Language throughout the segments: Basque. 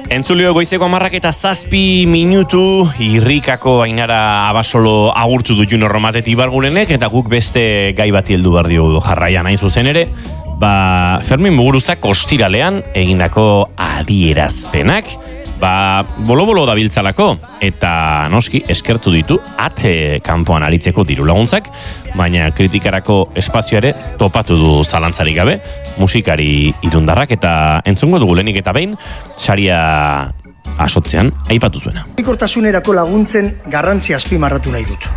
Entzulio goizeko 10:07 irrikako Ainara Abasolo agurtu du Juno Romateti Ibargurenek eta guk beste gai bati heldu behar diogu jarraian hain zuzen ere, Fermin Muguruzak ostiralean egindako adierazpenak, bolo-bolo dabiltzalako eta noski eskertu ditu ate kanpoan aritzeko diru laguntzak, baina kritikarako espazioare topatu du zalantzarik gabe, musikari irundarrak eta entzungo dugu lehenik eta behin, saria asotzean aipatu zuena. Mugikortasunerako laguntzen garrantzia azpimarratu nahi dut.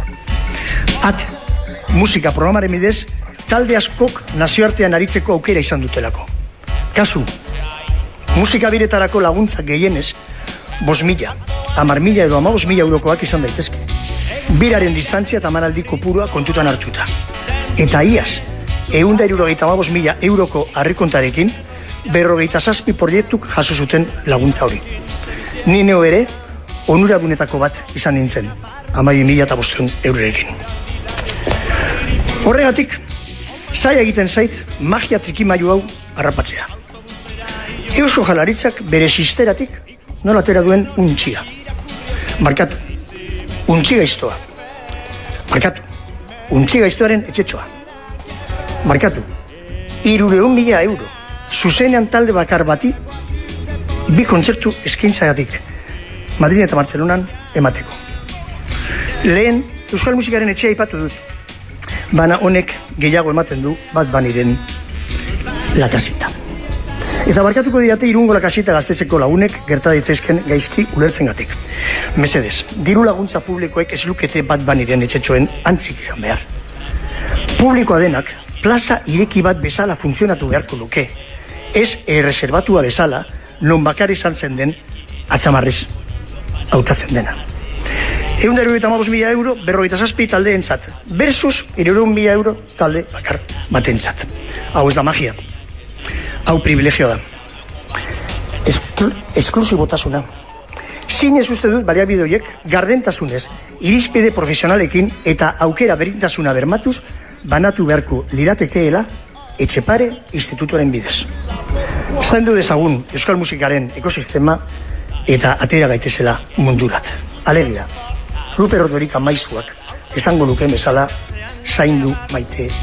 Musika programaren bidez, talde askok nazioartean aritzeko aukera izan dutelako. Kasu, musika biretarako laguntzak gehienez, 5.000, 10.000 edo 15.000 eurokoak izan daitezke. Biraren distantzia eta manaldi kopurua kontutan hartuta. Eta iaz, 175.000 euroko harrikontarekin, 57 proiektuk jaso zuten laguntza hori. Ni neo ere, onuragunetako bat izan nintzen, 12.500 eurorekin. Horregatik, zaila egiten zait magia trikimailu hau harrapatzea. Eusko Jaurlaritzak bere sisteratik nola atera duen untxia. Markatu, untxi gaiztoa. Markatu, untxi gaiztoaren etxetxoa. Markatu, 300.000 euro. Zuzenean talde bakar bati, 2 kontzertu eskaintzagatik, Madrid eta Bartzelonan emateko. Lehen, Euskal Musikaren etxea aipatu dut, baina honek gehiago ematen du bat baniren lakasita. Eta barkatuko diate Irungo lakasita gaztetzeko lagunek gerta daitezken gaizki ulertzengatik. Mesedez, diru laguntza publikoek ez lukete bat baniren etxetxoen antzik izan behar. Publikoa denak, plaza ireki bat bezala funtzionatu beharko luke, ez erreserbatua bezala, non bakar izan zen den atxamarriz hautatzen dena. 175.000 euro, 57 taldeentzat, versus 300.000 euro talde bakar batentzat. Hau ez da magia. Hau privilegio da. Esklusibotasuna. Zinez uste dut baliabide horiek gardentasunez, irizpide profesionalekin eta aukera berintasuna bermatuz banatu beharko liratekeela Etxepare institutoren bidez. Zaindu dezagun Euskal Musikaren ekosistema eta atera gaitezela mundurat. Alegia, Ruper Ordorika maizuak esango luke bezala zaindu maite